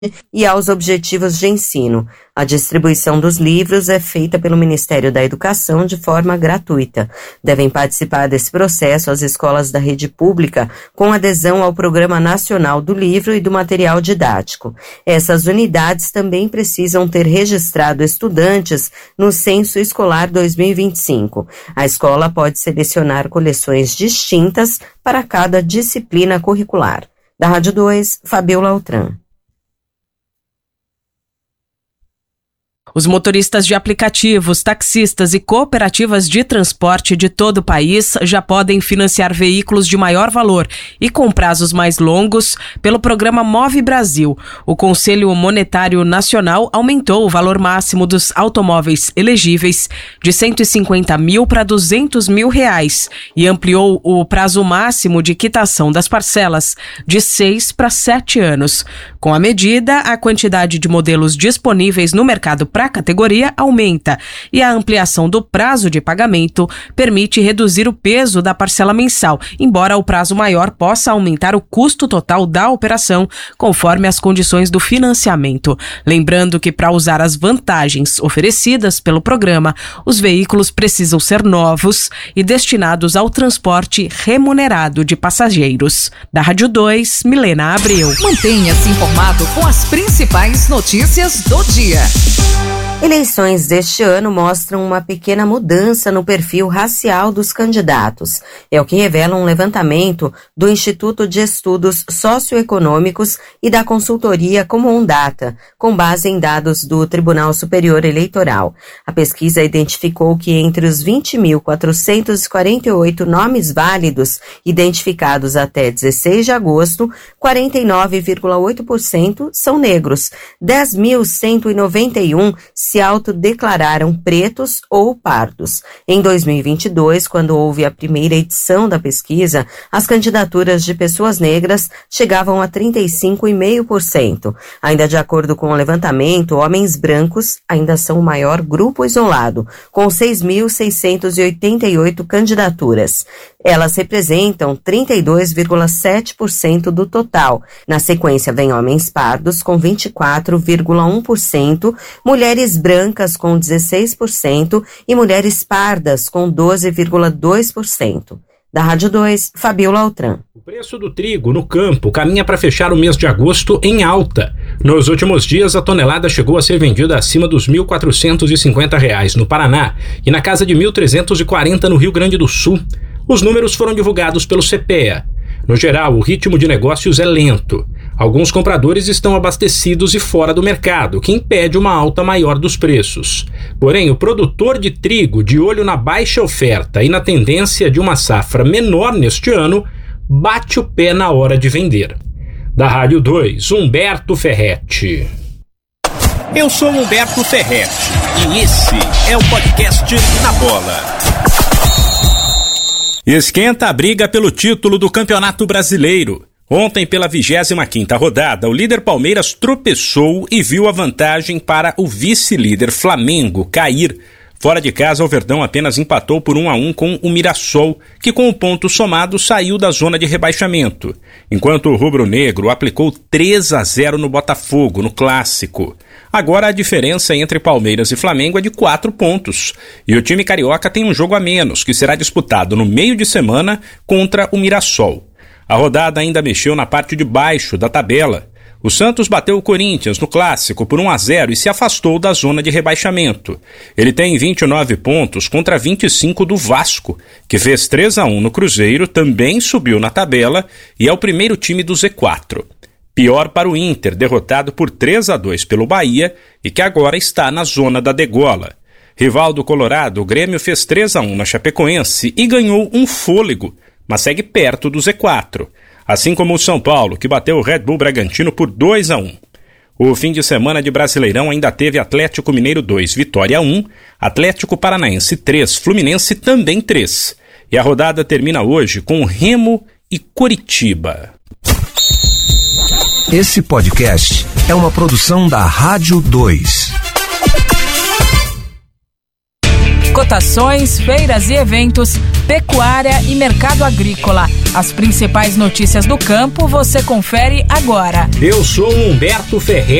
e aos objetivos de ensino. A distribuição dos livros é feita pelo Ministério da Educação de forma gratuita. Devem participar desse processo as escolas da rede pública com adesão ao Programa Nacional do Livro e do Material Didático. Essas unidades também precisam ter registrado estudantes no Censo Escolar 2025. A escola pode selecionar coleções distintas para cada disciplina curricular. Da Rádio 2, Fabiola Altran. Os motoristas de aplicativos, taxistas e cooperativas de transporte de todo o país já podem financiar veículos de maior valor e com prazos mais longos pelo programa Move Brasil. O Conselho Monetário Nacional aumentou o valor máximo dos automóveis elegíveis de R$150 mil para R$200 mil e ampliou o prazo máximo de quitação das parcelas de 6 para 7 anos. Com a medida, a quantidade de modelos disponíveis no mercado para a categoria aumenta e a ampliação do prazo de pagamento permite reduzir o peso da parcela mensal, embora o prazo maior possa aumentar o custo total da operação conforme as condições do financiamento. Lembrando que para usar as vantagens oferecidas pelo programa, os veículos precisam ser novos e destinados ao transporte remunerado de passageiros. Da Rádio 2, Milena Abreu. Mantenha-se informado com as principais notícias do dia. Eleições deste ano mostram uma pequena mudança no perfil racial dos candidatos. É o que revela um levantamento do Instituto de Estudos Socioeconômicos e da consultoria Comondata, com base em dados do Tribunal Superior Eleitoral. A pesquisa identificou que entre os 20.448 nomes válidos identificados até 16 de agosto, 49,8% são negros, 10.191 se autodeclararam pretos ou pardos. Em 2022, quando houve a primeira edição da pesquisa, as candidaturas de pessoas negras chegavam a 35,5%. Ainda de acordo com o levantamento, homens brancos ainda são o maior grupo isolado, com 6.688 candidaturas. Elas representam 32,7% do total. Na sequência, vem homens pardos, com 24,1%, mulheres brancas, com 16%, e mulheres pardas, com 12,2%. Da Rádio 2, Fabiola Altran. O preço do trigo no campo caminha para fechar o mês de agosto em alta. Nos últimos dias, a tonelada chegou a ser vendida acima dos R$ 1.450 no Paraná e na casa de R$ 1.340 no Rio Grande do Sul. Os números foram divulgados pelo CPEA. No geral, o ritmo de negócios é lento. Alguns compradores estão abastecidos e fora do mercado, o que impede uma alta maior dos preços. Porém, o produtor de trigo, de olho na baixa oferta e na tendência de uma safra menor neste ano, bate o pé na hora de vender. Da Rádio 2, Humberto Ferretti. Eu sou Humberto Ferretti e esse é o podcast Na Bola. Esquenta a briga pelo título do Campeonato Brasileiro. Ontem, pela 25ª rodada, o líder Palmeiras tropeçou e viu a vantagem para o vice-líder Flamengo cair. Fora de casa, o Verdão apenas empatou por 1-1 com o Mirassol, que com o ponto somado saiu da zona de rebaixamento, enquanto o rubro-negro aplicou 3-0 no Botafogo, no Clássico. Agora a diferença entre Palmeiras e Flamengo é de 4 pontos, e o time carioca tem um jogo a menos, que será disputado no meio de semana contra o Mirassol. A rodada ainda mexeu na parte de baixo da tabela. O Santos bateu o Corinthians no Clássico por 1-0 e se afastou da zona de rebaixamento. Ele tem 29 pontos contra 25 do Vasco, que fez 3-1 no Cruzeiro, também subiu na tabela e é o primeiro time do Z4. Pior para o Inter, derrotado por 3-2 pelo Bahia e que agora está na zona da degola. Rival do Colorado, o Grêmio fez 3-1 na Chapecoense e ganhou um fôlego, mas segue perto do Z4, assim como o São Paulo, que bateu o Red Bull Bragantino por 2-1. O fim de semana de Brasileirão ainda teve Atlético Mineiro 2, Vitória 1, Atlético Paranaense 3, Fluminense também 3. E a rodada termina hoje com Remo e Coritiba. Esse podcast é uma produção da Rádio 2. cotações, feiras e eventos, pecuária e mercado agrícola. As principais notícias do campo você confere agora. Eu sou Humberto Ferreira.